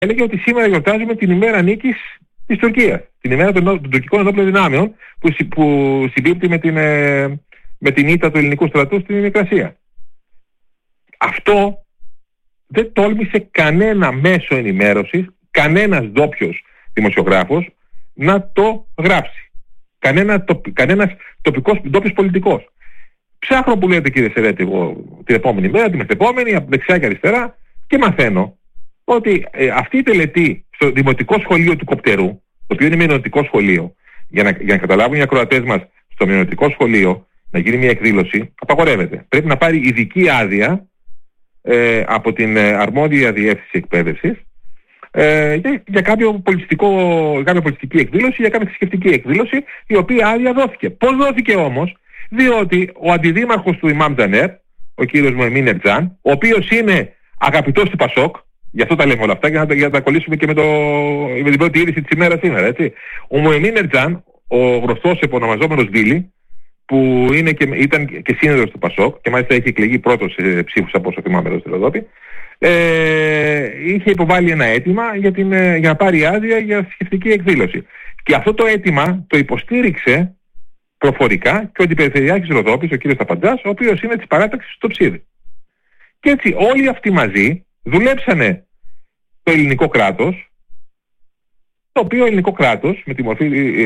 έλεγε ότι σήμερα γιορτάζουμε την ημέρα νίκης της Τουρκίας, την ημέρα των τουρκικών ενόπλων δυνάμεων που συμπίπτει με την ήττα του ελληνικού στρατού στην Μικρασία. Αυτό δεν τόλμησε κανένα μέσο ενημέρωσης, κανένας ντόπιος δημοσιογράφος να το γράψει. Κανένας ντόπιος πολιτικός. Ψάχνω που λέτε, κύριε Σερέτη, εγώ την επόμενη μέρα, την μεθεπόμενη, από δεξιά και αριστερά, και μαθαίνω ότι αυτή η τελετή στο Δημοτικό Σχολείο του Κοπτερού, το οποίο είναι μειονοτικό σχολείο, για να καταλάβουν οι ακροατές μας, στο μειονοτικό σχολείο να γίνει μια εκδήλωση, απαγορεύεται. Πρέπει να πάρει ειδική άδεια από την αρμόδια διεύθυνση εκπαίδευσης για κάποια πολιτιστική εκδήλωση, για κάποια θρησκευτική εκδήλωση, η οποία άδεια δόθηκε. Πώς δόθηκε όμως? Διότι ο αντιδήμαρχος του Ιμάμ Τζανέρ, ο κύριος Μοεμίν Ερτζάν, ο οποίος είναι αγαπητός του Πασόκ, γι' αυτό τα λέμε όλα αυτά, για να τα κολλήσουμε και με την πρώτη είδηση της ημέρας σήμερα, έτσι. Ο Μοεμίν Ερτζάν, ο γνωστός επωνομαζόμενος Βίλι, που ήταν και σύνδεδος του Πασόκ και μάλιστα έχει εκλεγεί πρώτος σε ψήφους από όσο θυμάμαι εδώ στη Ροδόπη, είχε υποβάλει ένα αίτημα για να πάρει άδεια για θρησκευτική εκδήλωση. Και αυτό το αίτημα το υποστήριξε προφορικά και ο αντιπεριφερειάρχης Ροδόπης, ο κύριος Ταπαντζάς, ο οποίος είναι της παράταξης στο Ψίδι. Και έτσι όλοι αυτοί μαζί δουλέψανε το ελληνικό κράτος, το οποίο ελληνικό κράτος, με τη μορφή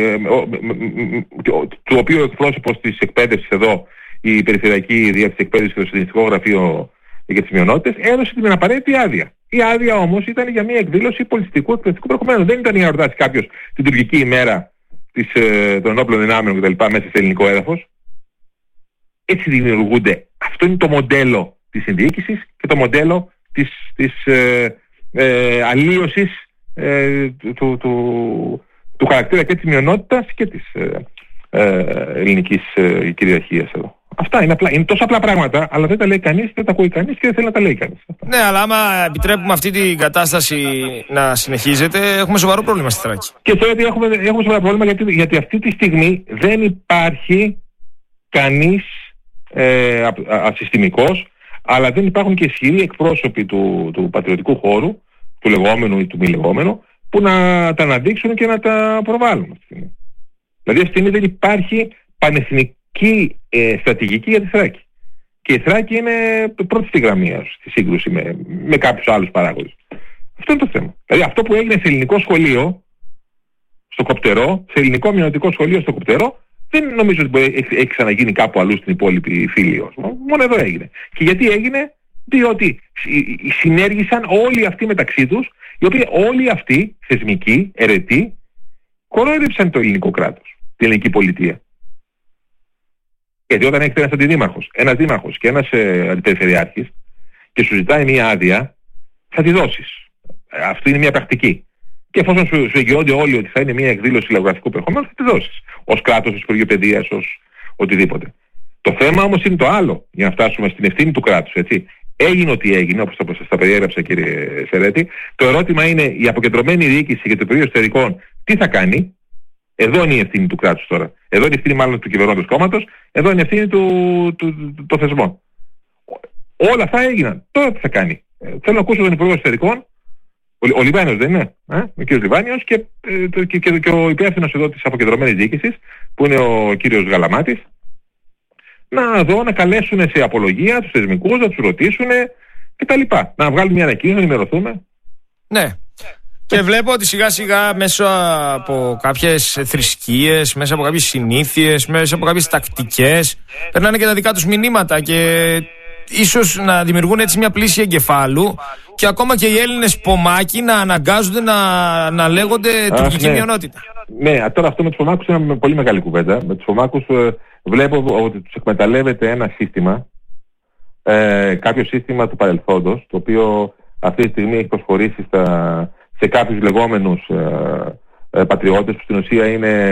του οποίου εκπρόσωπος της εκπαίδευσης εδώ, η Περιφερειακή Διεύθυνση Εκπαίδευσης και το Συντηρητικό Γραφείο για τις Μειονότητες, έδωσε την απαραίτητη άδεια. Η άδεια όμως ήταν για μια εκδήλωση πολιτιστικού εκπαιδευτικού προηγουμένου. Δεν ήταν για να εορτάσει κάποιος την τουρκική ημέρα των ενόπλων δυνάμεων κτλ. Μέσα σε ελληνικό έδαφος. Έτσι δημιουργούνται. Αυτό είναι το μοντέλο της συνδιοίκησης και το μοντέλο της αλλίωσης του χαρακτήρα και της μειονότητας και της ελληνικής κυριαρχίας εδώ. Αυτά είναι τόσο απλά πράγματα, αλλά δεν τα λέει κανείς, δεν τα ακούει κανείς και δεν θέλει να τα λέει κανείς. Ναι, αλλά άμα επιτρέπουμε αυτή την κατάσταση να συνεχίζεται, έχουμε σοβαρό πρόβλημα στη Θράκη. Και θεωρώ ότι έχουμε σοβαρό πρόβλημα γιατί αυτή τη στιγμή δεν υπάρχει κανείς ασυστημικός, αλλά δεν υπάρχουν και ισχυροί εκπρόσωποι του πατριωτικού χώρου, του λεγόμενου ή του μη λεγόμενου, που να τα αναδείξουν και να τα προβάλλουν. Δηλαδή αυτή τη στιγμή δεν υπάρχει πανεθνική στρατηγική για τη Θράκη. Και η Θράκη είναι πρώτη στη γραμμή στη σύγκρουση με κάποιους άλλους παράγοντες. Αυτό είναι το θέμα. Δηλαδή αυτό που έγινε σε ελληνικό σχολείο στο Κοπτερό, σε ελληνικό μειονοτικό σχολείο στο Κοπτερό, δεν νομίζω ότι έχει ξαναγίνει κάπου αλλού στην υπόλοιπη Φίλιο. Μόνο εδώ έγινε. Και γιατί έγινε? Διότι συνέργησαν όλοι αυτοί μεταξύ τους, οι οποίοι όλοι αυτοί, θεσμικοί, αιρετοί, κορόιδεψαν το ελληνικό κράτος, την ελληνική πολιτεία. Γιατί όταν έχετε ένας αντιδήμαρχος, ένας δήμαρχος και ένας αντιπεριφερειάρχης και σου ζητάει μια άδεια, θα τη δώσεις. Αυτή είναι μια πρακτική. Και εφόσον σου εγγυώνται όλοι ότι θα είναι μια εκδήλωση λαογραφικού περιεχομένου, θα τη δώσεις. Ως κράτος, ως Υπουργείο Παιδείας, ως οτιδήποτε. Το θέμα όμως είναι το άλλο, για να φτάσουμε στην ευθύνη του κράτους, έτσι. Έγινε ό,τι έγινε, όπως σας τα περιέγραψα, κύριε Σερέτη. Το ερώτημα είναι η αποκεντρωμένη διοίκηση για το Υπουργείο Εσωτερικών τι θα κάνει. Εδώ είναι η ευθύνη του κράτους τώρα. Εδώ είναι η ευθύνη μάλλον του κυβερνώντος κόμματος. Εδώ είναι η ευθύνη των θεσμών. Όλα αυτά έγιναν. Τώρα τι θα κάνει? Θέλω να ακούσω τον Υπουργό Εσωτερικών. Ο Λιβάνιος δεν είναι? Ο κύριος Λιβάνιος και ο υπεύθυνος εδώ της αποκεντρωμένης διοίκησης, που είναι ο κύριος Γαλαμάτης, να καλέσουν σε απολογία τους θεσμικούς, να τους ρωτήσουν κτλ. Να βγάλουν μια ανακοίνωση, να ενημερωθούμε. Ναι. Και βλέπω ότι σιγά σιγά μέσα από κάποιες θρησκείες, μέσα από κάποιες συνήθειες, μέσα από κάποιες τακτικές, περνάνε και τα δικά τους μηνύματα και ίσως να δημιουργούν έτσι μια πλήση εγκεφάλου και ακόμα και οι Έλληνες πομάκοι να αναγκάζονται να λέγονται τουρκική μειονότητα. Ναι, τώρα αυτό με τους πομάκους είναι με πολύ μεγάλη κουβέντα. Με τους πομάκους βλέπω ότι τους εκμεταλλεύεται ένα σύστημα, κάποιο σύστημα του παρελθόντος, το οποίο αυτή τη στιγμή έχει προσχωρήσει σε κάποιους λεγόμενους πατριώτες που στην ουσία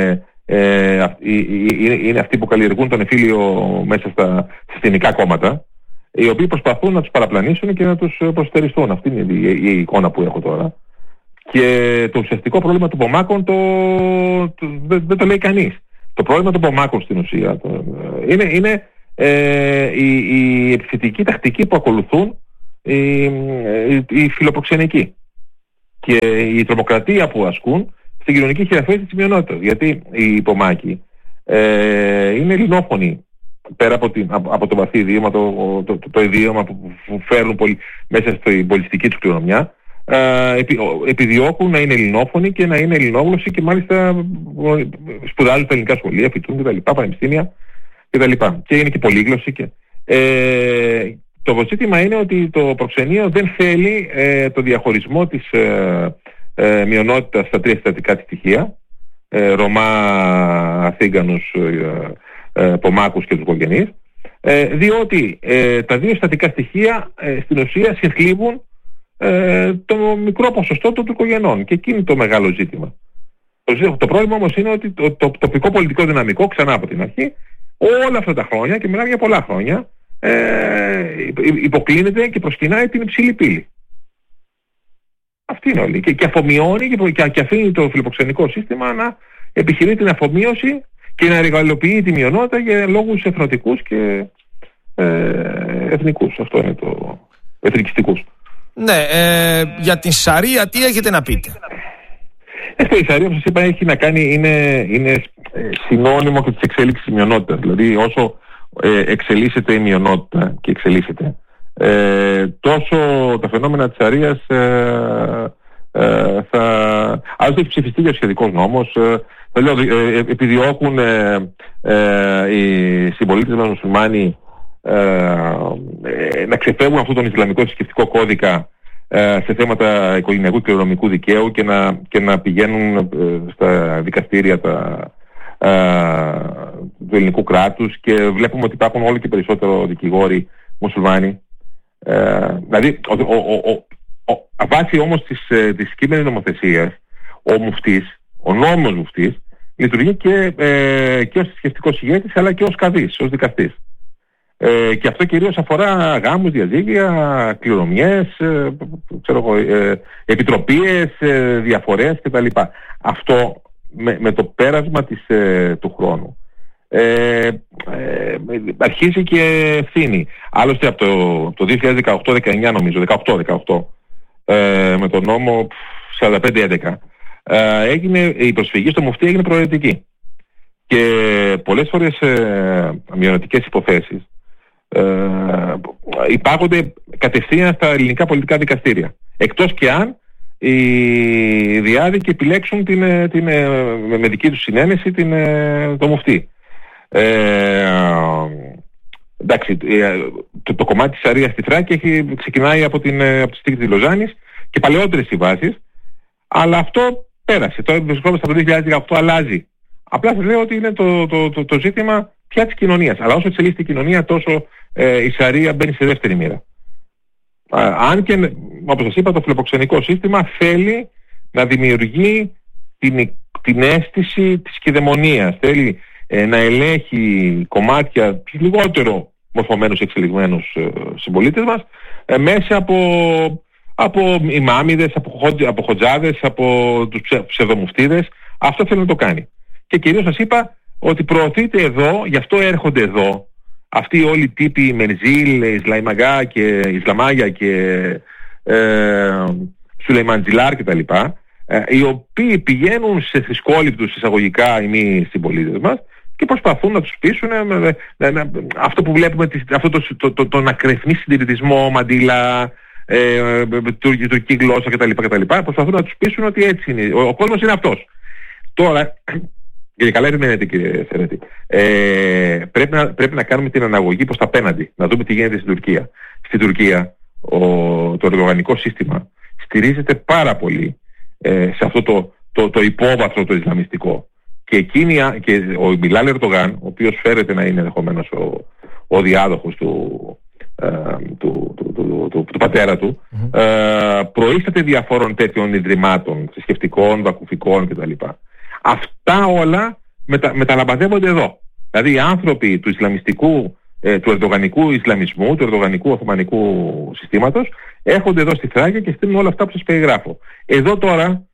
είναι αυτοί που καλλιεργούν τον εμφύλιο μέσα στα συστημικά κόμματα, οι οποίοι προσπαθούν να τους παραπλανήσουν και να τους προστεριστούν. Αυτή είναι η εικόνα που έχω τώρα. Και το ουσιαστικό πρόβλημα των πομάκων δεν το λέει κανείς. Το πρόβλημα των πομάκων στην ουσία είναι η επιθετική τακτική που ακολουθούν οι φιλοπροξενικοί. και η τρομοκρατία που ασκούν στην κοινωνική χειραφέτηση της μειονότητας. Γιατί οι υπομάκοι είναι ελληνόφωνοι, πέρα από το βαθύ ιδίωμα, το ιδίωμα που φέρνουν μέσα στην πολιτιστική τους κληρονομιά, επιδιώκουν να είναι ελληνόφωνοι και να είναι ελληνόγλωσσοι και μάλιστα σπουδάζουν στα ελληνικά σχολεία, φοιτούν κτλ, πανεπιστήμια κτλ. Και είναι και πολύγλωσσοι. Το ζήτημα είναι ότι το προξενείο δεν θέλει το διαχωρισμό της μειονότητας στα τρία συστατικά της στοιχεία, Ρωμά, Αθήγανους, Πομάκους και τους οικογενείς, διότι τα δύο συστατικά στοιχεία στην ουσία συνθλίβουν το μικρό ποσοστό των οικογενών, και εκεί είναι το μεγάλο ζήτημα. Το πρόβλημα όμως είναι ότι το τοπικό πολιτικό δυναμικό, ξανά από την αρχή, όλα αυτά τα χρόνια, και μιλάμε για πολλά χρόνια, υποκλίνεται και προσκυνάει την υψηλή πύλη. Αυτή είναι όλη. Και αφομοιώνει και αφήνει το φιλοποξενικό σύστημα να επιχειρεί την αφομοίωση και να εργαλειοποιεί τη μειονότητα για λόγους εθνοτικούς και εθνικούς. Αυτό είναι το εθνικιστικούς. Ναι, για την Σαρία τι έχετε να πείτε? Η Σαρία, όπως σας είπα, έχει να κάνει, είναι συνώνυμο και της εξέλιξης της μειονότητας. Δηλαδή όσο εξελίσσεται η μειονότητα και εξελίσσεται, τόσο τα φαινόμενα της Σαρίας άλλωστε έχει ψηφιστεί για σχετικός νόμος. Επιδιώκουν οι συμπολίτες μας μουσουλμάνοι να ξεφεύγουν αυτόν τον Ισλαμικό θρησκευτικό κώδικα σε θέματα οικογενειακού και κληρονομικού δικαίου και να πηγαίνουν στα δικαστήρια του ελληνικού κράτους, και βλέπουμε ότι υπάρχουν όλο και περισσότερο δικηγόροι μουσουλμάνοι. Δηλαδή, βάσει όμως της κείμενης νομοθεσίας, ο νόμος μουφτής λειτουργεί και ως θρησκευτικός ηγέτης, αλλά και ως καδής, ως δικαστής. Και αυτό κυρίως αφορά γάμους, διαζύγια, κληρονομιές, επιτροπίες, διαφορές κτλ. Αυτό με το πέρασμα του χρόνου αρχίζει και ευθύνη. Άλλωστε από το 2018-19 νομίζω, 18 με τον νόμο 45-11 η προσφυγή στο μουφτί έγινε προαιρετική. Και πολλές φορές μειονοτικές υποθέσεις υπάγονται κατευθείαν στα ελληνικά πολιτικά δικαστήρια, εκτός και αν οι διάδικοι επιλέξουν με δική τους συνένεση το μουφτί. Εντάξει, το κομμάτι της Σαρίας στη Θράκη ξεκινάει από τη στήκη της Λοζάνης και παλαιότερες συμβάσεις, αλλά αυτό πέρασε. Τώρα βρισκόμαστε από το 2018, αλλάζει. Απλά σας λέω ότι είναι το ζήτημα πια της κοινωνίας. Αλλά όσο εξελίσσεται η κοινωνία, τόσο η Σαρία μπαίνει σε δεύτερη μοίρα. Αν και, όπως σας είπα, το φιλοποξενικό σύστημα θέλει να δημιουργεί την αίσθηση της κυδαιμονίας. Θέλει να ελέγχει κομμάτια λιγότερο μορφωμένους και εξελιγμένους συμπολίτες μας μέσα από ημάμιδες, από χοτζάδες, από τους ψευδομουφτίδες. Αυτό θέλει να το κάνει. Και κυρίως σας είπα ότι προωθείται εδώ, γι' αυτό έρχονται εδώ αυτοί όλοι οι τύποι Μενζίλ, Ισλαϊμαγά και Ισλαμάγια και Σουλεϊμαντζιλάρ κτλ, οι οποίοι πηγαίνουν σε θρησκόληπτους εισαγωγικά οι μη συμπολίτες μας και προσπαθούν να τους πείσουν αυτό που βλέπουμε, τον ακρεφνή συντηρητισμό, μαντήλα, τουρκική γλώσσα κτλ. Προσπαθούν να τους πείσουν ότι έτσι είναι. Ο κόσμος είναι αυτός. Τώρα, και καλά ερμηνεύεται, κύριε Σερέτη, πρέπει να κάνουμε την αναγωγή προς τα απέναντι, να δούμε τι γίνεται στην Τουρκία. Στην Τουρκία το οργανικό σύστημα στηρίζεται πάρα πολύ σε αυτό το υπόβαθρο το ισλαμιστικό. Και ο Μπιλάλ Ερντογάν, ο οποίος φέρεται να είναι ενδεχομένως ο διάδοχος του πατέρα του, προείσταται διαφόρων τέτοιων ιδρυμάτων, θρησκευτικών, βακουφικών κτλ. Αυτά όλα μεταλαμπαδεύονται εδώ. Δηλαδή οι άνθρωποι του ισλαμιστικού, του ερντογανικού ισλαμισμού, του ερντογανικού οθωμανικού συστήματος, έρχονται εδώ στη Θράκη και στείλουν όλα αυτά που σας περιγράφω. Εδώ τώρα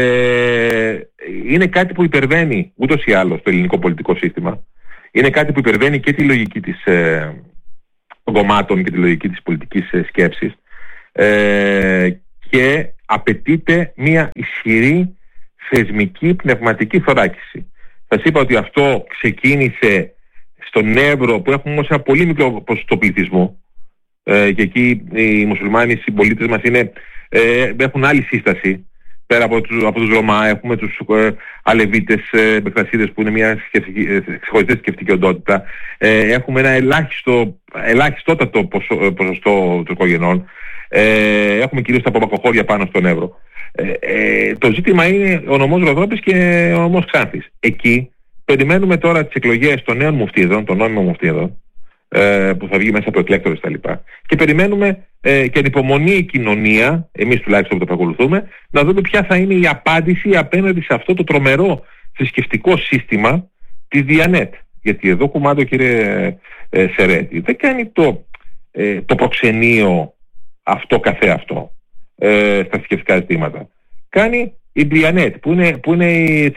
είναι κάτι που υπερβαίνει ούτως ή άλλως το ελληνικό πολιτικό σύστημα. Είναι κάτι που υπερβαίνει και τη λογική των κομμάτων και τη λογική της πολιτικής σκέψης, και απαιτείται μια ισχυρή θεσμική πνευματική θωράκιση. Σας είπα ότι αυτό ξεκίνησε στον Εύρο, που έχουμε όμως ένα πολύ μικρό ποσοστό πληθυσμού, και εκεί οι μουσουλμάνοι συμπολίτες μας έχουν άλλη σύσταση. Πέρα από τους Ρωμά έχουμε τους Αλεβίτες, Μπεκτασίδες, που είναι μια ξεχωριστή θρησκευτική οντότητα. Έχουμε ένα ελάχιστότατο ποσοστό τουρκογενών. Έχουμε κυρίως τα παπακοχώρια πάνω στον Εύρο. Το ζήτημα είναι ο νομός Ροδόπης και ο νομός Ξάνθης. Εκεί περιμένουμε τώρα τις εκλογές των νέων μουφτίδων, των νόμιμων μουφτίδων, που θα βγει μέσα από εκλέκτορες κτλ. Και περιμένουμε και ανυπομονεί η κοινωνία, εμείς τουλάχιστον που το παρακολουθούμε, να δούμε ποια θα είναι η απάντηση απέναντι σε αυτό το τρομερό θρησκευτικό σύστημα της Διανέτ. Γιατί εδώ, κουμάντο, κύριε Σερέτη, δεν κάνει το προξενείο αυτό καθεαυτό στα θρησκευτικά ζητήματα. Κάνει η Διανέτ, που είναι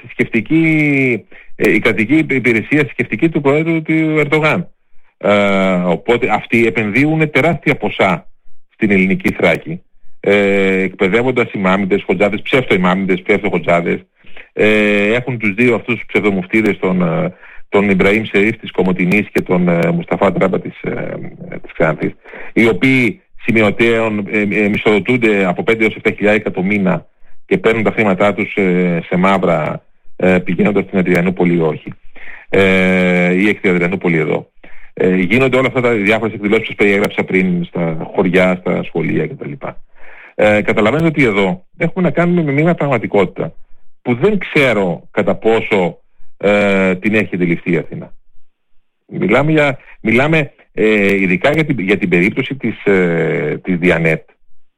η κρατική υπηρεσία θρησκευτική του Προέδρου του Ερντογάν. Οπότε αυτοί επενδύουν τεράστια ποσά στην ελληνική Θράκη, εκπαιδεύοντας ημάμιδες, χοντζάδες, ψεύτο-ημάμιδες, ψεύτο-χοντζάδες. Έχουν τους δύο αυτούς τους ψευδομουφτίδες, τον Ιμπραήμ Σερίφ της Κομοτηνής και τον Μουσταφά Τράμπα της Ξάνθης, οι οποίοι σημειωτέων μισθοδοτούνται από 5 έως 7.000 το μήνα και παίρνουν τα χρήματά τους σε μαύρα, πηγαίνοντας στην Αδριανούπολη ή όχι, ή εκ της Αδριανούπολη εδώ. Γίνονται όλα αυτά τα διάφορες εκδηλώσεις που σας περιέγραψα πριν, στα χωριά, στα σχολεία κτλ. Καταλαβαίνετε ότι εδώ έχουμε να κάνουμε με μια πραγματικότητα που δεν ξέρω κατά πόσο την έχει αντιληφθεί η Αθήνα. Μιλάμε ειδικά για την περίπτωση της Διανέτ.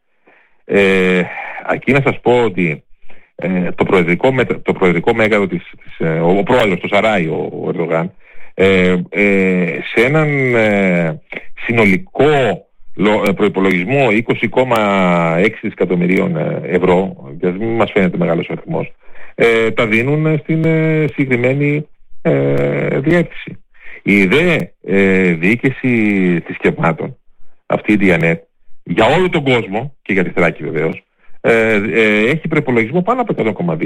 Εκεί να σας πω ότι το προεδρικό μέγαρο ο πρόεδρος, το Σαράι, ο Ερντογάν, σε έναν συνολικό προϋπολογισμό 20,6 δισεκατομμυρίων ευρώ, γιατί μην μας φαίνεται μεγάλος ο αριθμός, τα δίνουν στην συγκεκριμένη διεύθυνση. Η διοίκηση θρησκευμάτων, αυτή η Διανέτ, για όλο τον κόσμο και για τη Θράκη βεβαίως, έχει προϋπολογισμό πάνω από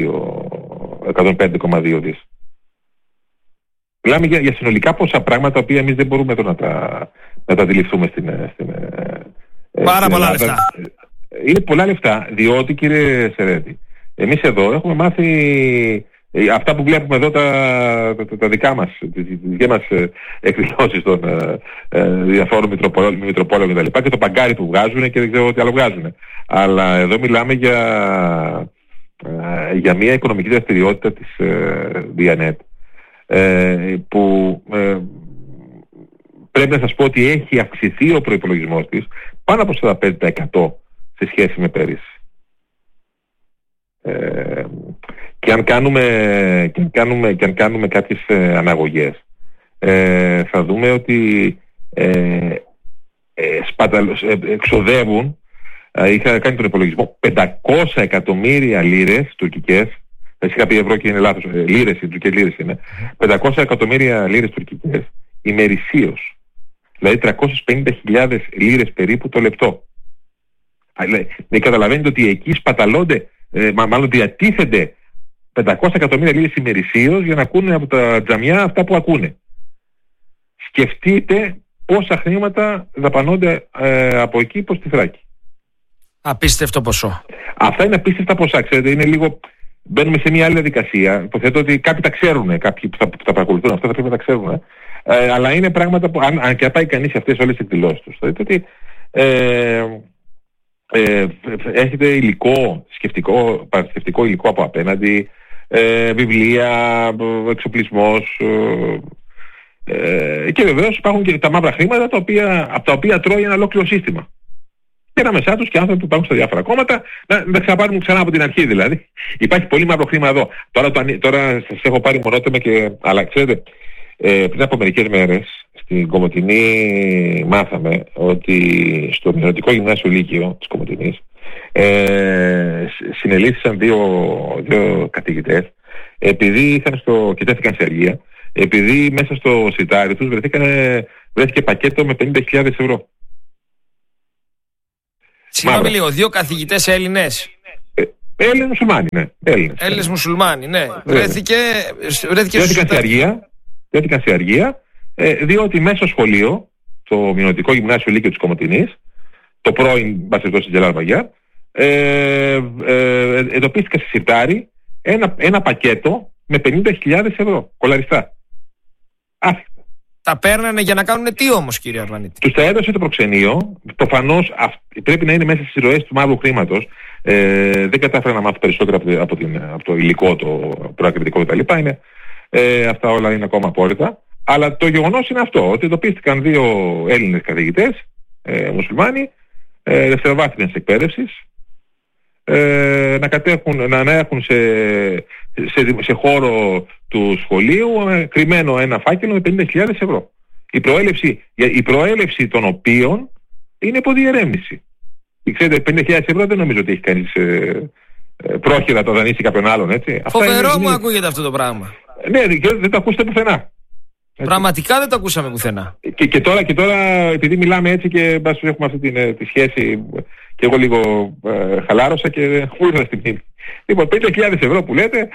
105,2 δις. Μιλάμε για συνολικά πόσα πράγματα, τα οποία εμείς δεν μπορούμε να τα αντιληφθούμε πάρα πολλά λεφτά. Είναι πολλά λεφτά, διότι, κύριε Σερέτη, εμείς εδώ έχουμε μάθει αυτά που βλέπουμε εδώ, τα δικά μας, τις δικές μας εκδηλώσεις των διαφόρων μητροπόλεων κτλ. Και το παγκάρι που βγάζουν και δεν ξέρω τι άλλο βγάζουν. Αλλά εδώ μιλάμε για μια οικονομική δραστηριότητα της Διανέτ, που πρέπει να σας πω ότι έχει αυξηθεί ο προϋπολογισμός της πάνω από 45% σε σχέση με πέρυσι. Και αν κάνουμε κάποιες αναγωγές, θα δούμε ότι εξοδεύουν, είχα κάνει τον υπολογισμό, 500 εκατομμύρια λίρες τουρκικές. Είχα πει ευρώ και είναι λάθος, λίρες, οι τουρκικές λίρες είναι. 500 εκατομμύρια λίρες τουρκικές ημερησίως. Δηλαδή 350.000 λίρες περίπου το λεπτό. Δηλαδή καταλαβαίνετε ότι εκεί σπαταλώνται, μάλλον διατίθενται 500 εκατομμύρια λίρες ημερησίως για να ακούνε από τα τζαμιά αυτά που ακούνε. Σκεφτείτε πόσα χρήματα δαπανώνται από εκεί προς τη Θράκη. Απίστευτο ποσό. Αυτά είναι απίστευτα ποσά, ξέρετε, είναι λίγο... Μπαίνουμε σε μια άλλη διαδικασία. Υποθέτω ότι κάποιοι τα ξέρουν, κάποιοι που τα παρακολουθούν αυτά θα πρέπει να τα ξέρουν. Αλλά είναι πράγματα που, αν και πάει κανείς σε αυτές όλες τις εκδηλώσεις τους, θα δείτε ότι έχετε υλικό, παρασκευτικό υλικό από απέναντι, βιβλία, εξοπλισμός, και βεβαίως υπάρχουν και τα μαύρα χρήματα από τα οποία τρώει ένα ολόκληρο σύστημα. Και ανάμεσά τους και άνθρωποι που υπάρχουν στα διάφορα κόμματα να τα ξαναπάρουν ξανά από την αρχή δηλαδή. Υπάρχει πολύ μαύρο χρήμα εδώ. Τώρα σας έχω πάρει μονότεμα αλλά ξέρετε, πριν από μερικές μέρες στην Κομοτηνή μάθαμε ότι στο Μειονοτικό Γυμνάσιο Λύκειο της Κομοτηνής συνελήφθησαν δύο καθηγητές επειδή κοιτάθηκαν σε αργία, επειδή μέσα στο σιτάρι τους βρέθηκε πακέτο με 50.000 ευρώ. Συγγνώμη λίγο, 2 καθηγητές Έλληνες. Έλληνες μουσουλμάνοι, ναι. Έλληνες μουσουλμάνοι, ναι. Βρέθηκαν σε αργία, διότι μέσα στο σχολείο, το Μειονοτικό Γυμνάσιο Λύκειο της Κομοτηνής, το πρώην Μπασιλικός της Τζελάλ Βαγιάρ, εντοπίστηκαν σε σιρτάρι ένα πακέτο με 50.000 ευρώ, κολαριστά. Άσχετα. Τα παίρνανε για να κάνουν τι όμως, κύριε Αρβανίτη? Τους τα έδωσε το προξενείο. Προφανώς πρέπει να είναι μέσα στις ροές του μαύρου χρήματος. Δεν κατάφερα να μάθω περισσότερο από το υλικό, το προακριτικό κτλ. Αυτά όλα είναι ακόμα απόρριτα. Αλλά το γεγονός είναι αυτό, ότι εντοπίστηκαν 2 Έλληνες καθηγητές, μουσουλμάνοι, δευτεροβάθμιας εκπαίδευσης, να έχουν σε χώρο του σχολείου κρυμμένο ένα φάκελο με 50.000 ευρώ. Η προέλευση των οποίων είναι υποδιερέμηση. Ξέρετε, 50.000 ευρώ δεν νομίζω ότι έχει κανείς πρόχειρα το δανείσει κάποιον άλλον, έτσι. Φοβερό μου ακούγεται αυτό το πράγμα. Ναι, δεν το ακούσετε πουθενά. Πραγματικά δεν το ακούσαμε πουθενά. Και τώρα επειδή μιλάμε έτσι και έχουμε αυτή τη σχέση και εγώ λίγο χαλάρωσα και μου ήρθα στη μνήμη. Λοιπόν, 5.000 ευρώ που λέτε,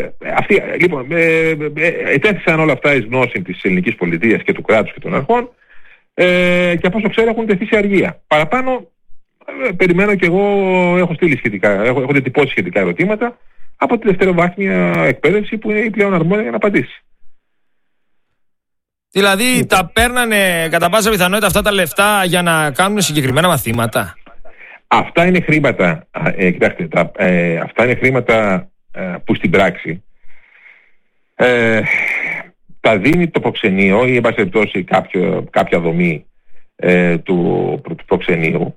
ετέθησαν όλα αυτά εις γνώση της ελληνικής πολιτείας και του κράτους και των αρχών, και από όσο ξέρω έχουν τεθεί σε αργία. Παραπάνω περιμένω και εγώ, έχω στείλει σχετικά, έχω διατυπώσει σχετικά ερωτήματα από τη δευτεροβάθμια εκπαίδευση που είναι η πλέον αρμόδια για να απαντήσει. Δηλαδή τα παίρνανε κατά πάσα πιθανότητα αυτά τα λεφτά για να κάνουν συγκεκριμένα μαθήματα? Αυτά είναι χρήματα, κοιτάξτε, αυτά είναι χρήματα που στην πράξη τα δίνει το προξενείο ή εν πάση περιπτώσει κάποια δομή του προξενείου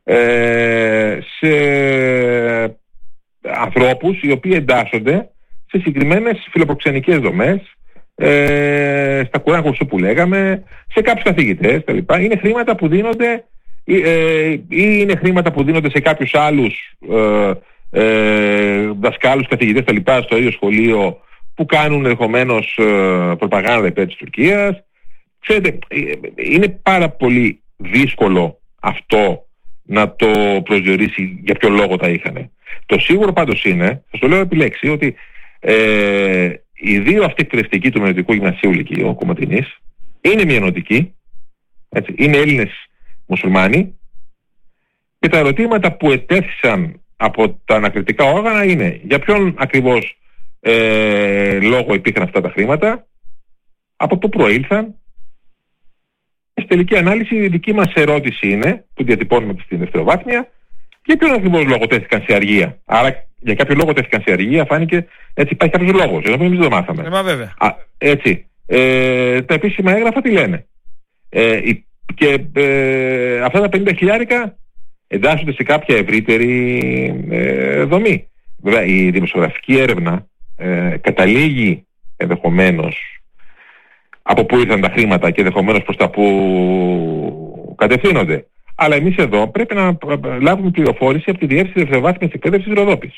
σε ανθρώπους οι οποίοι εντάσσονται σε συγκεκριμένες φιλοπροξενικές δομές, στα κουράγους που λέγαμε, σε κάποιους καθηγητές κτλ. Είναι χρήματα που δίνονται ή είναι χρήματα που δίνονται σε κάποιους άλλους δασκάλους, καθηγητές κτλ. Στο ίδιο σχολείο που κάνουν ενδεχομένως προπαγάνδα υπέρ της Τουρκίας. Ξέρετε, είναι πάρα πολύ δύσκολο αυτό να το προσδιορίσει για ποιο λόγο τα είχαν. Το σίγουρο πάντως είναι, σας το λέω επιλέξει, ότι οι 2 αυτοί εκπαιδευτικοί του Μειονοτικού Γυμνασίου Λυκείου Κομοτηνής είναι μειονοτικοί, έτσι, είναι Έλληνες μουσουλμάνοι, και τα ερωτήματα που ετέθησαν από τα ανακριτικά όργανα είναι για ποιον ακριβώς λόγο υπήρχαν αυτά τα χρήματα, από πού προήλθαν. Στη τελική ανάλυση η δική μας ερώτηση είναι, που διατυπώνουμε στην δευτεροβάθμια, για ποιον ακριβώς λόγο τέθηκαν σε αργία. Άρα για κάποιο λόγο τέθηκαν σε αργία, φάνηκε, έτσι υπάρχει κάποιος λόγος, ενώ εμείς δεν το μάθαμε. Βέβαια. Έτσι. Τα επίσημα έγγραφα τι λένε. Και αυτά τα 50.000 εντάσσονται σε κάποια ευρύτερη δομή. Βέβαια η δημοσιογραφική έρευνα καταλήγει ενδεχομένως από πού ήρθαν τα χρήματα και ενδεχομένως προς τα πού κατευθύνονται. Αλλά εμείς εδώ πρέπει να λάβουμε πληροφόρηση από τη Διεύθυνση Δευτεροβάθμιας Εκπαίδευσης Ροδόπης.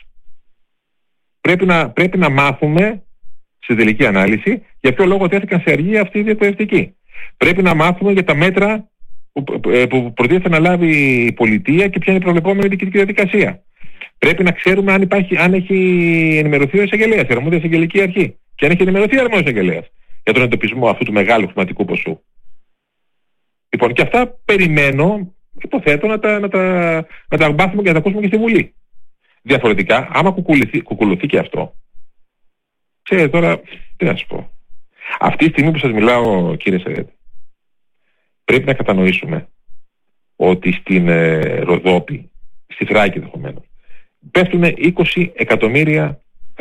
Πρέπει να μάθουμε στη τελική ανάλυση για ποιο λόγο τέθηκαν σε αργία αυτοί οι εκπαιδευτικοί. Πρέπει να μάθουμε για τα μέτρα που προτίθεται να λάβει η πολιτεία και ποια είναι η προβλεπόμενη διοικητική διαδικασία. Πρέπει να ξέρουμε αν έχει ενημερωθεί ο εισαγγελέας, η αρμόδια εισαγγελική αρχή, και αν έχει ενημερωθεί ο αρμόδιος εισαγγελέας για τον εντοπισμό αυτού του μεγάλου χρηματικού ποσού. Λοιπόν, και αυτά περιμένω, υποθέτω, να τα μάθουμε και να τα ακούσουμε και στη Βουλή. Διαφορετικά, άμα κουκουλωθεί και αυτό, ξέρετε τώρα, τι να σας πω. Αυτή τη στιγμή που σας μιλάω, κύριε Σερέτη, πρέπει να κατανοήσουμε ότι στην Ροδόπη, στη Θράκη ενδεχομένως, πέφτουν 20 εκατομμύρια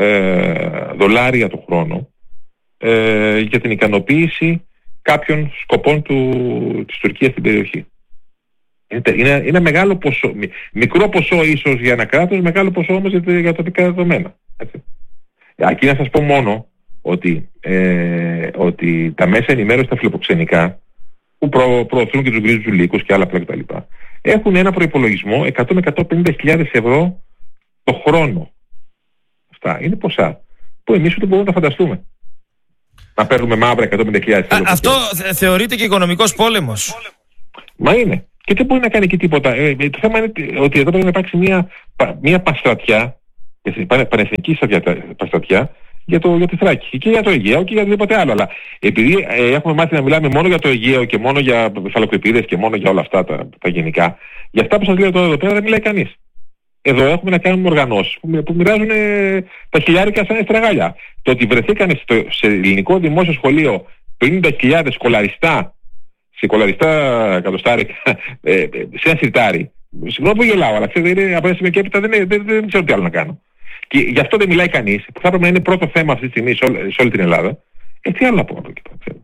δολάρια το χρόνο για την ικανοποίηση κάποιων σκοπών της Τουρκίας στην περιοχή. Είναι μεγάλο ποσό, μικρό ποσό ίσως για ένα κράτος, μεγάλο ποσό όμως για τοπικά δεδομένα. Aquí να σας πω μόνο ότι τα μέσα ενημέρωση τα φιλοπροξενικά που προωθούν και τους γκρίζους λύκους και άλλα πλέον κτλ. Έχουν ένα προϋπολογισμό 100-150.000 ευρώ το χρόνο. Αυτά είναι ποσά που εμείς ούτε μπορούμε να φανταστούμε. Να παίρνουμε μαύρα 150.000 ευρώ. Αυτό θεωρείται και οικονομικός πόλεμος. Μα είναι. Και δεν μπορεί να κάνει εκεί τίποτα. Το θέμα είναι ότι εδώ πρέπει να υπάρξει μια παστρατιά, πανεθνική παστρατιά, για τη Θράκη και για το Αιγαίο και για οτιδήποτε άλλο. Αλλά επειδή έχουμε μάθει να μιλάμε μόνο για το Αιγαίο και μόνο για υφαλοκρηπίδες και μόνο για όλα αυτά τα γενικά, για αυτά που σας λέω τώρα εδώ πέρα δεν μιλάει κανείς. Εδώ έχουμε να κάνουμε οργανώσεις που μοιράζουν τα χιλιάρικα σαν στραγάλια. Το ότι βρεθήκαν σε ελληνικό δημόσιο σχολείο 50.000 κολαριστά, σε κολαριστά εκατοστάρικα, σε ένα σιρτάρι. Συγγνώμη που γελάω, αλλά ξέρετε, από ένα σημείο και έπειτα δεν ξέρω τι άλλο να κάνω. Και γι' αυτό δεν μιλάει κανείς, που θα έπρεπε να είναι πρώτο θέμα αυτή τη στιγμή σε όλη την Ελλάδα. Τι άλλο να πω από εκεί πέρα.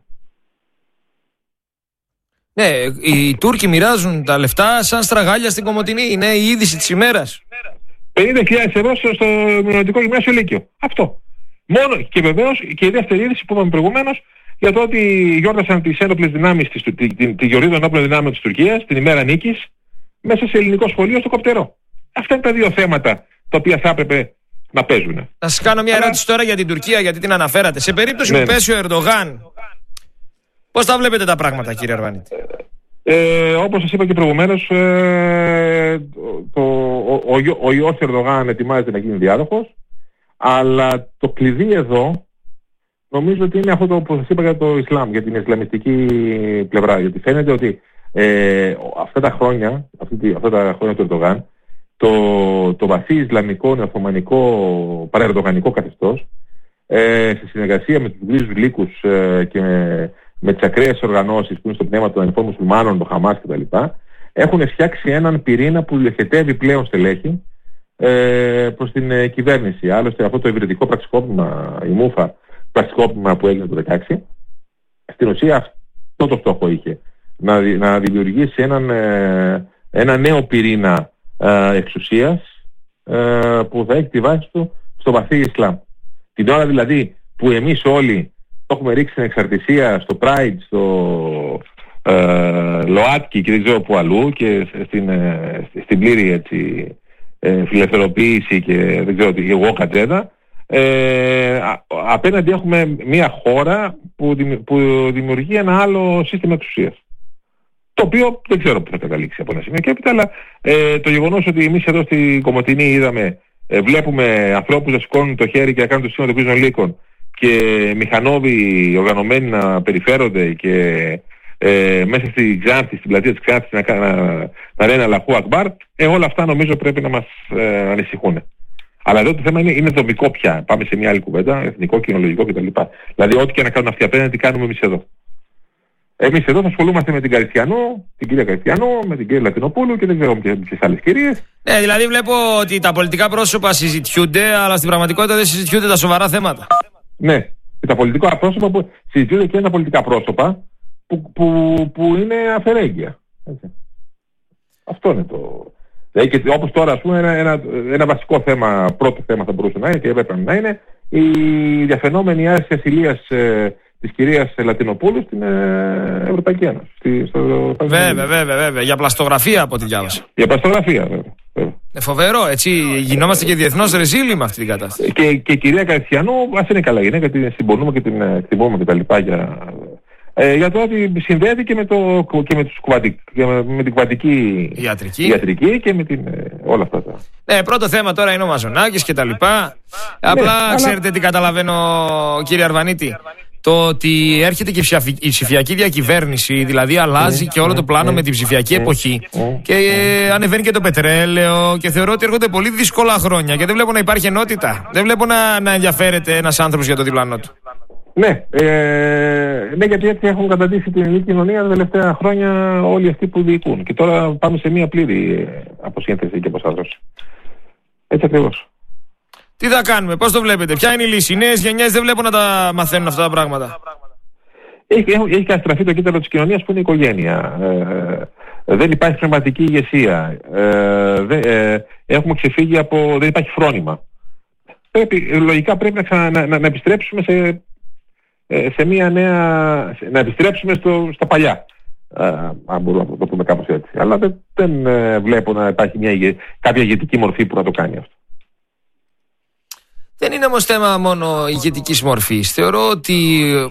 Ναι, οι Τούρκοι μοιράζουν τα λεφτά σαν στραγάλια στην Κομοτηνή. Είναι η είδηση της ημέρας. 50.000 ευρώ στο Μειονοτικό Γυμνάσιο Λύκειο. Αυτό. Μόνο και βεβαίως και η δεύτερη είδηση που είπαμε προηγουμένως για το ότι γιόρτασαν τις ένοπλες δυνάμεις, τη γιορτή των ένοπλων δυνάμεων της Τουρκίας, την ημέρα νίκης, μέσα σε ελληνικό σχολείο στο Κοπτερό. Αυτά είναι τα δύο θέματα τα οποία θα έπρεπε να παίζουν. Να σας κάνω μια ερώτηση τώρα για την Τουρκία, γιατί την αναφέρατε. Σε περίπτωση που πέσει ο Ερντογάν, πώς τα βλέπετε τα πράγματα, κύριε Αρβανίτη? Όπως σας είπα και προηγουμένως, ο ιός Ερντογάν ετοιμάζεται να γίνει διάδοχος, αλλά το κλειδί εδώ νομίζω ότι είναι αυτό που σας είπα για το Ισλάμ, για την Ισλαμιστική πλευρά. Γιατί φαίνεται ότι αυτά τα χρόνια του Ερντογάν, το βαθύ Ισλαμικό νεοοθωμανικό παραερντογανικό καθεστώς, σε συνεργασία με τους γκρίζους λύκους και με τις ακραίες οργανώσεις που είναι στο πνεύμα των ανεφόρων μουσουλμάνων, το Χαμάς κτλ., έχουν φτιάξει έναν πυρήνα που διοχετεύει πλέον στελέχη προς την κυβέρνηση. Άλλωστε αυτό το υβριδικό πραξικόπημα, η Μούφα πραξικόπημα που έγινε το 2016, στην ουσία αυτό το στόχο είχε. Να δημιουργήσει ένα νέο πυρήνα εξουσίας που θα έχει τη βάση του στο βαθύ Ισλάμ. Την ώρα δηλαδή που εμείς όλοι το έχουμε ρίξει στην εξαρτησία, στο Pride, στο ΛΟΑΤΚΙ και δεν ξέρω που αλλού και στην πλήρη έτσι, φιλελευθεροποίηση και δεν ξέρω τι, εγώ κατζέδα, απέναντι έχουμε μια χώρα που δημιουργεί ένα άλλο σύστημα εξουσίας. Το οποίο δεν ξέρω που θα καταλήξει από ένα σημείο και έπειτα, αλλά το γεγονός ότι εμείς εδώ στην Κομοτηνή είδαμε, βλέπουμε ανθρώπους να σηκώνουν το χέρι και να κάνουν το σήμα των γκρίζων λύκων και μηχανόβοι οργανωμένοι να και μέσα στην Ξάνθη, στην πλατεία της Ξάνθης να λένε Αλλάχου Ακμπάρ, όλα αυτά νομίζω πρέπει να μας ανησυχούν. Αλλά εδώ το θέμα είναι δομικό πια. Πάμε σε μια άλλη κουβέντα, εθνικό, κοινολογικό κτλ. Δηλαδή, ό,τι και να κάνουν αυτοί απέναντι, κάνουμε εμείς εδώ. Εμείς εδώ θα ασχολούμαστε με την Καριστιανό, την κυρία Καριστιανό, με την κυρία Λατινοπούλου και δεν ξέρω ποιες άλλες κυρίες. Ναι, δηλαδή βλέπω ότι τα πολιτικά πρόσωπα συζητιούνται, αλλά στην πραγματικότητα δεν συζητιούνται τα σοβαρά θέματα. Ναι, και τα πολιτικά πρόσωπα που συζητιούνται και είναι τα πολιτικά πρόσωπα που είναι αφαιρέγγια. Αυτό είναι το. Δηλαδή, και όπως τώρα, ας πούμε, ένα βασικό θέμα, πρώτο θέμα θα μπορούσε να είναι και έπρεπε να είναι η διαφαινόμενη άρση ασυλίας της κυρίας Λατινοπούλου στην Ευρωπαϊκή Ένωση. Βέβαια. Για πλαστογραφία από ό,τι διάβασα. Για πλαστογραφία, βέβαια. Φοβερό, έτσι. Γινόμαστε και διεθνώς ρεζίλοι με αυτή την κατάσταση. Και η κυρία Καριστιανού, ας είναι καλά γυναίκα, την συμπονούμε και την εκτιμούμε κτλ. Για το ότι συνδέεται και με την κουβαντική ιατρική και με όλα αυτά τα. Ναι, πρώτο θέμα τώρα είναι ο Μαζονάκης και τα λοιπά. Απλά ξέρετε τι καταλαβαίνω, κύριε Αρβανίτη? Το ότι έρχεται και η ψηφιακή διακυβέρνηση, δηλαδή αλλάζει και όλο το πλάνο με την ψηφιακή εποχή και ανεβαίνει και το πετρέλαιο και θεωρώ ότι έρχονται πολύ δύσκολα χρόνια και δεν βλέπω να υπάρχει ενότητα. Δεν βλέπω να ενδιαφέρεται ένας άνθρωπος για το διπλανό του. Ναι, γιατί έτσι έχουν καταντήσει την ελληνική κοινωνία τα τελευταία χρόνια όλοι αυτοί που διοικούν. Και τώρα πάμε σε μια πλήρη αποσύνθεση και αποσάδρωση. Έτσι ακριβώς. Τι θα κάνουμε, πώς το βλέπετε, ποια είναι η λύση? Οι νέες γενιές δεν βλέπω να τα μαθαίνουν αυτά τα πράγματα. Έχει καταστραφεί το κύτταρο της κοινωνίας που είναι η οικογένεια. Δεν υπάρχει πνευματική ηγεσία. Έχουμε ξεφύγει από. Δεν υπάρχει φρόνημα. Λογικά πρέπει να επιστρέψουμε σε μια νέα. Να επιστρέψουμε στα παλιά. Αν μπορούμε να το πούμε κάπως έτσι. Αλλά δεν βλέπω να υπάρχει κάποια ηγετική μορφή που να το κάνει αυτό. Δεν είναι όμως θέμα μόνο ηγετικής μορφής. Θεωρώ ότι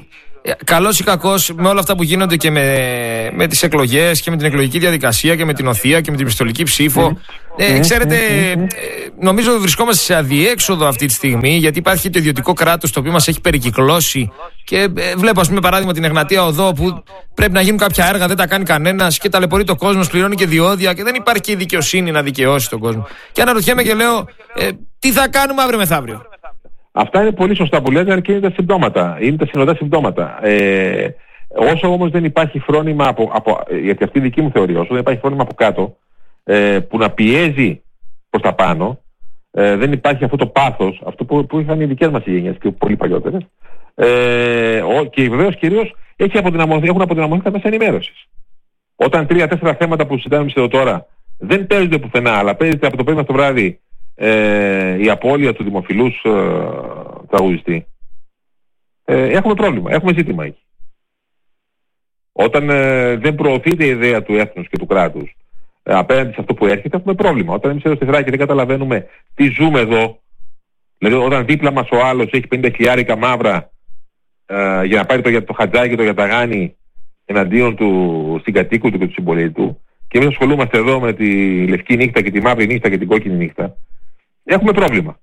καλός ή κακός, με όλα αυτά που γίνονται και με τις εκλογές και με την εκλογική διαδικασία και με την οθεία και με την πιστολική ψήφο, ξέρετε, νομίζω βρισκόμαστε σε αδιέξοδο αυτή τη στιγμή, γιατί υπάρχει το ιδιωτικό κράτος το οποίο μας έχει περικυκλώσει. Και βλέπω, ας πούμε, παράδειγμα την Εγνατία Οδό, που πρέπει να γίνουν κάποια έργα, δεν τα κάνει κανένας και ταλαιπωρεί το κόσμο, πληρώνει και διόδια και δεν υπάρχει και η δικαιοσύνη να δικαιώσει τον κόσμο. Και αναρωτιέμαι και λέω, τι θα κάνουμε αύριο μεθαύριο? Αυτά είναι πολύ σωστά που λέτε, και είναι τα συμπτώματα. Είναι τα συνοδά συμπτώματα. Όσο όμως δεν υπάρχει φρόνημα γιατί αυτή η δική μου θεωρία, όσο δεν υπάρχει φρόνημα από κάτω που να πιέζει προς τα πάνω, δεν υπάρχει αυτό το πάθος, αυτό που είχαν οι δικές μας γενιές και πολύ παλιότερες. Και βεβαίως κυρίως έχουν αποδυναμωθεί τα μέσα ενημέρωσης. Όταν 3-4 θέματα που συζητάμε εδώ τώρα δεν παίζονται πουθενά, αλλά παίζεται από το πρωί στο βράδυ η απώλεια του δημοφιλούς τραγουδιστή, έχουμε πρόβλημα, έχουμε ζήτημα εκεί. Όταν δεν προωθείται η ιδέα του έθνους και του κράτους απέναντι σε αυτό που έρχεται, έχουμε πρόβλημα. Όταν εμείς εδώ στη Θράκη δεν καταλαβαίνουμε τι ζούμε εδώ, δηλαδή όταν δίπλα μας ο άλλος έχει 50.000 μαύρα για να πάρει το χατζάκι και το γιαταγάνι εναντίον του συγκατοίκου του και του συμπολίτη του, και εμείς ασχολούμαστε εδώ με τη λευκή νύχτα και τη μαύρη νύχτα και την κόκκινη νύχτα, έχουμε πρόβλημα.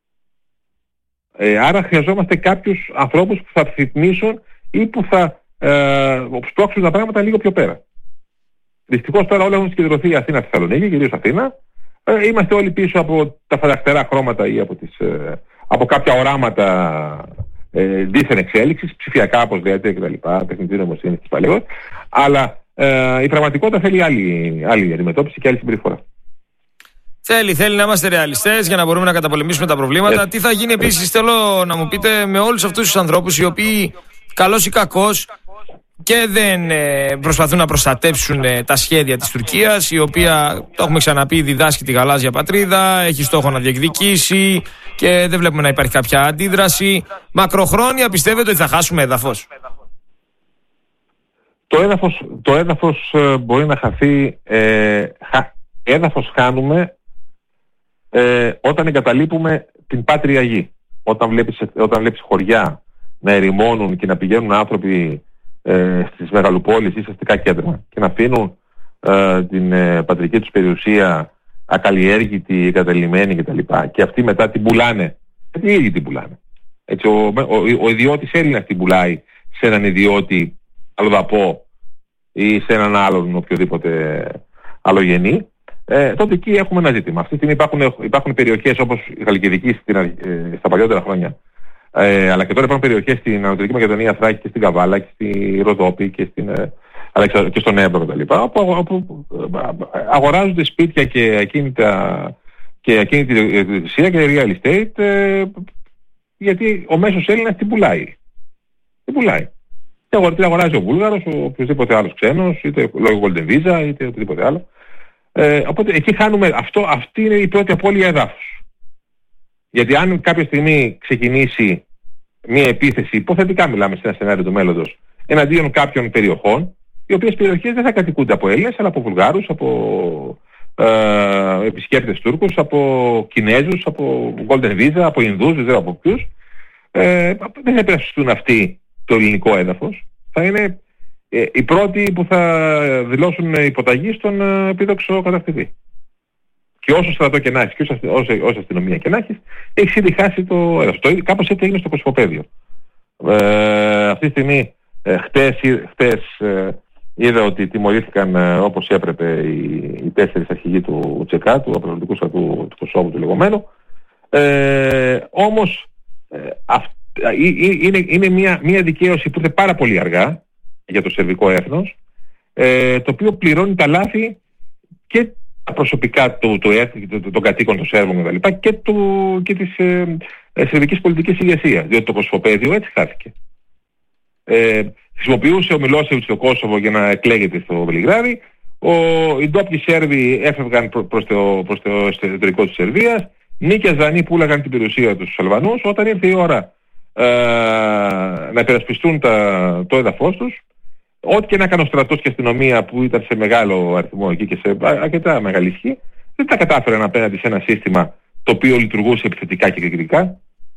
Άρα χρειαζόμαστε κάποιους ανθρώπους που θα θυμίσουν ή που θα σπρώξουν τα πράγματα λίγο πιο πέρα. Δυστυχώς τώρα όλα έχουν συγκεντρωθεί Αθήνα, Θεσσαλονίκη, κυρίως Αθήνα. Είμαστε όλοι πίσω από τα φανταστερά χρώματα ή από κάποια οράματα δίθεν εξέλιξης, ψηφιακά όπως λέτε κτλ. Τεχνητή νοημοσύνη της παλαιότητας. Αλλά η πραγματικότητα θέλει άλλη αντιμετώπιση και άλλη συμπεριφορά. Θέλει να είμαστε ρεαλιστές για να μπορούμε να καταπολεμήσουμε τα προβλήματα. Τι θα γίνει επίσης, θέλω να μου πείτε, με όλους αυτούς τους ανθρώπους οι οποίοι καλός ή κακός και δεν προσπαθούν να προστατεύσουν τα σχέδια της Τουρκίας, η οποία, το έχουμε ξαναπεί, διδάσκει τη γαλάζια πατρίδα, έχει στόχο να διεκδικήσει και δεν βλέπουμε να υπάρχει κάποια αντίδραση. Μακροχρόνια πιστεύετε ότι θα χάσουμε έδαφος? Το έδαφος μπορεί να χαθεί. Έδαφος χάνουμε όταν εγκαταλείπουμε την πάτρια γη. Όταν βλέπεις χωριά να ερημώνουν και να πηγαίνουν άνθρωποι στις μεγαλοπόλεις ή σε αστικά κέντρα και να αφήνουν την πατρική τους περιουσία ακαλλιέργητη, εγκαταλειμμένη κτλ. Και αυτοί μετά την πουλάνε. Γιατί οι ίδιοι την πουλάνε. Έτσι, ο ιδιώτης Έλληνας την πουλάει σε έναν ιδιώτη αλλοδαπό ή σε έναν άλλον οποιοδήποτε αλλογενή. Τότε εκεί έχουμε ένα ζήτημα. Αυτή τη στιγμή υπάρχουν περιοχές όπως η Χαλκιδική στα παλιότερα χρόνια, αλλά και τώρα υπάρχουν περιοχές στην Ανατολική Μακεδονία, Θράκη και στην Καβάλα και στη Ροδόπη και στον Εύρο κτλ. Όπου αγοράζονται σπίτια και ακίνητη ιδιοκτησία και real estate, γιατί ο μέσος Έλληνας την πουλάει. Την αγοράζει ο Βούλγαρος, ο οποιοδήποτε άλλος ξένος, είτε λόγω Golden Visa είτε οτιδήποτε άλλο. Οπότε εκεί χάνουμε αυτή είναι η πρώτη απώλεια εδάφους. Γιατί αν κάποια στιγμή ξεκινήσει μια επίθεση, υποθετικά μιλάμε σε ένα σενάριο του μέλλοντος, εναντίον κάποιων περιοχών, οι οποίες περιοχές δεν θα κατοικούνται από Έλληνες, αλλά από Βουλγάρους, από επισκέπτες Τούρκους, από Κινέζους, από Golden Visa, από Ινδούς, δεν ξέρω από ποιους, δεν θα υπερασπιστούν αυτοί το ελληνικό έδαφος. Θα είναι οι πρώτοι που θα δηλώσουν υποταγή στον επίδοξο κατακτητή. Και όσο στρατό και να έχεις και όσο αστυνομία και να έχεις ήδη χάσει το έδαφος. Κάπως έτσι έγινε στο Κωσυφοπαίδιο. Αυτή τη στιγμή, χτες είδα ότι τιμωρήθηκαν όπως έπρεπε οι 4 αρχηγοί του Τσεκά, του απελευθερωτικού στρατού του Κωσόβου του λεγόμενου. Όμως είναι μια δικαίωση που είναι πάρα πολύ αργά για το σερβικό έθνος, το οποίο πληρώνει τα λάθη και τα προσωπικά των κατοίκων των Σέρβων και της σερβικής πολιτικής ηγεσίας, διότι το Κωσυφοπαίδιο έτσι χάθηκε. Χρησιμοποιούσε ο Μιλόσεβιτς το Κόσοβο για να εκλέγεται στο Βελιγράδι, οι ντόπιοι Σέρβοι έφευγαν προς το εσωτερικό της Σερβίας, νίκιαζαν ή πούλαγαν την περιουσία τους στους Αλβανούς. Όταν ήρθε η ώρα να υπερασπιστούν το έδαφος τους, ό,τι και να έκανε ο στρατός και αστυνομία που ήταν σε μεγάλο αριθμό εκεί και σε αρκετά μεγάλη ισχύ, δεν τα κατάφεραν απέναντι σε ένα σύστημα το οποίο λειτουργούσε επιθετικά και κριτικά.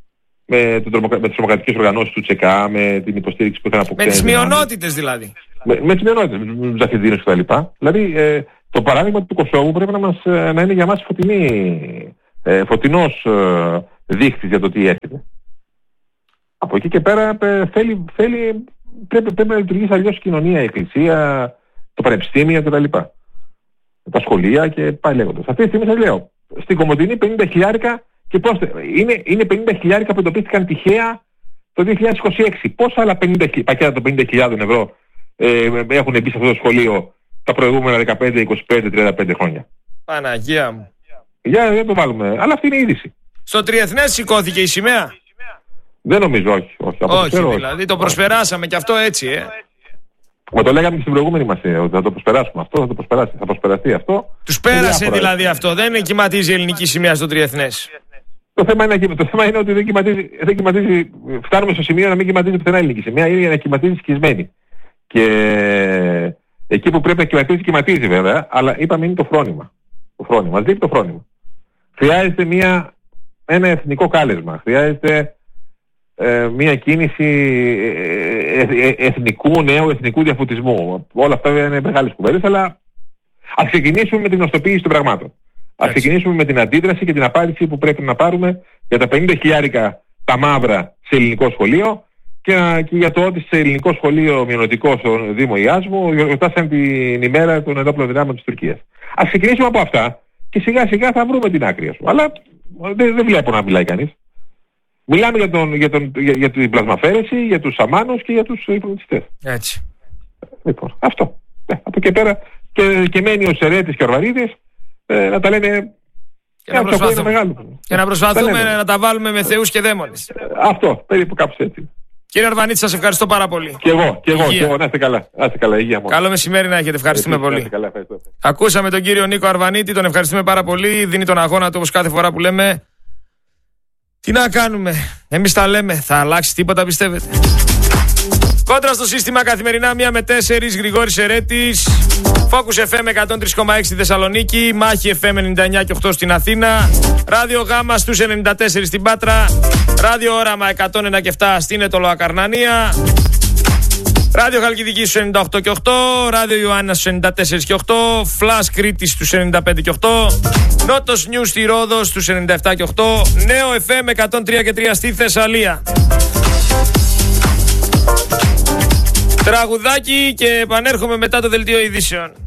με τις τρομοκρατικές οργανώσεις του ΤΣΕΚΑ, με την υποστήριξη που είχαν από Με τις μειονότητες δηλαδή. Με τις μειονότητες, με τους Ζαχεντίνους κτλ. Δηλαδή το παράδειγμα του Κωσόβου πρέπει να είναι για μας φωτεινός δείχτης για το τι έρχεται. Από εκεί και πέρα πρέπει να λειτουργήσει αλλιώς η κοινωνία, η εκκλησία, το πανεπιστήμιο κτλ. Τα σχολεία και πάει λέγοντας. Αυτή τη στιγμή σας λέω, στην Κομοτηνή 50 χιλιάρικα και είναι 50 χιλιάρικα που εντοπίστηκαν τυχαία το 2026. Πόσα άλλα πακέτα των 50.000 ευρώ έχουν μπει σε αυτό το σχολείο τα προηγούμενα 15, 25, 35 χρόνια. Παναγία μου. Για το βάλουμε. Αλλά αυτή είναι η είδηση. Στο Τριεθνές σηκώθηκε η σημαία. Δεν νομίζω, όχι. Όχι, δηλαδή το προσπεράσαμε και αυτό έτσι, Μα το λέγαμε και στην προηγούμενη μας, ότι θα το προσπεράσουμε αυτό, θα προσπεραστεί αυτό. Τους πέρασε δηλαδή αυτό, δεν κυματίζει η ελληνική σημαία στο Τριεθνές. Το θέμα είναι ότι δεν κυματίζει, φτάνουμε στο σημείο να μην κυματίζει πουθενά η ελληνική σημαία, είναι να κυματίζει σκισμένη. Και εκεί που πρέπει να κυματίζει βέβαια, αλλά είπαμε είναι το φρόνημα. Μας δείχνει το φρόνημα. Χρειάζεται ένα εθνικό κάλεσμα, χρειάζεται μια κίνηση νέου εθνικού διαφωτισμού. Όλα αυτά είναι μεγάλες κουβέντες, αλλά ας ξεκινήσουμε με την γνωστοποίηση των πραγμάτων. Ας ξεκινήσουμε με την αντίδραση και την απάντηση που πρέπει να πάρουμε για τα 50 χιλιάρικα τα μαύρα σε ελληνικό σχολείο και για το ότι σε ελληνικό σχολείο μειονοτικό στο Δήμο Ιάσμου γιορτάσαν την ημέρα των ενόπλων δυνάμεων της Τουρκίας. Ας ξεκινήσουμε από αυτά και σιγά σιγά θα βρούμε την άκρη σου. Αλλά δεν βλέπω να μιλάει κανείς. Μιλάμε για την πλασμαφέρεση, για τους σαμάνους και για τους υπνοτιστές. Έτσι. Λοιπόν, αυτό. Από εκεί και πέρα και μένει ο Σερέτης και ο Αρβανίτης να τα λένε και να προσπαθούμε να τα βάλουμε με θεούς και δαίμονες. Αυτό, περίπου κάπως έτσι. Κύριε Αρβανίτη, σας ευχαριστώ πάρα πολύ. Και εγώ, να είστε καλά, υγεία μόνο. Καλό μεσημέρι να έχετε, ευχαριστούμε πολύ. Ακούσαμε τον κύριο Νίκο Αρβανίτη, τον ευχαριστούμε πάρα πολύ. Δίνει τον αγώνα του όπως κάθε φορά που λέμε. Τι να κάνουμε, εμείς τα λέμε, θα αλλάξει τίποτα πιστεύετε? Κόντρα στο σύστημα καθημερινά 1 με 4, Γρηγόρης Σερέτης. Focus FM 103,6 στη Θεσσαλονίκη, Μάχη FM 99 και 8 στην Αθήνα, Ράδιο Γάμα στους 94 στην Πάτρα, Ράδιο Όραμα 101 και 7 στην Ετωλοακαρνανία, Ράδιο Χαλκιδική στους 98 και 8, Ράδιο Ιωάννα στους 94 και 8, Flash Κρήτης στους 95 και 8, Νότος Νιου στη Ρόδο στους 97 και 8, Νέο FM 103 και 3 στη Θεσσαλία. Τραγουδάκι και επανέρχομαι μετά το δελτίο ειδήσεων.